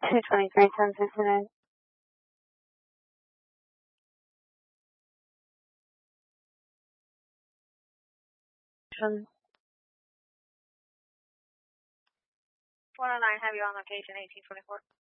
223, 1069. One 109, have you on location 1824.